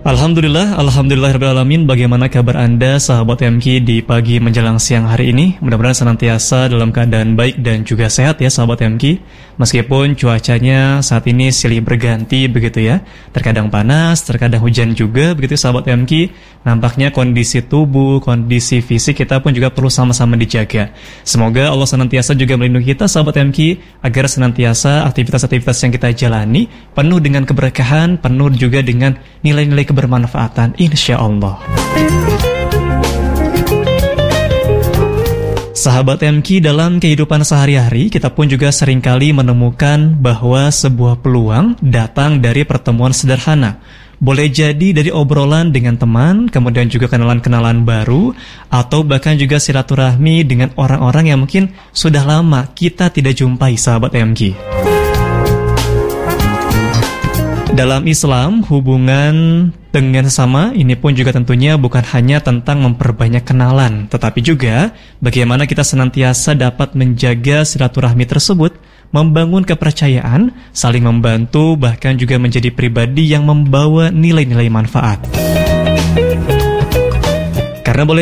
Alhamdulillahirrahmanirrahim. Bagaimana kabar Anda, sahabat MQ, di pagi menjelang siang hari ini? Mudah-mudahan senantiasa dalam keadaan baik dan juga sehat ya, sahabat MQ. Meskipun cuacanya saat ini silih berganti begitu ya. Terkadang panas, terkadang hujan juga begitu, sahabat MQ. Nampaknya kondisi tubuh, kondisi fisik kita pun juga perlu sama-sama dijaga. Semoga Allah senantiasa juga melindungi kita, sahabat MQ, agar senantiasa aktivitas-aktivitas yang kita jalani penuh dengan keberkahan, penuh juga dengan nilai-nilai kebermanfaatan, insya Allah. Sahabat MQ, dalam kehidupan sehari-hari kita pun juga seringkali menemukan bahwa sebuah peluang datang dari pertemuan sederhana. Boleh jadi dari obrolan dengan teman, kemudian juga kenalan-kenalan baru, atau bahkan juga silaturahmi dengan orang-orang yang mungkin sudah lama kita tidak jumpai, sahabat MQ. Dalam Islam, hubungan dengan sesama ini pun juga tentunya bukan hanya tentang memperbanyak kenalan, tetapi juga bagaimana kita senantiasa dapat menjaga silaturahmi tersebut, membangun kepercayaan, saling membantu, bahkan juga menjadi pribadi yang membawa nilai-nilai manfaat. Karena boleh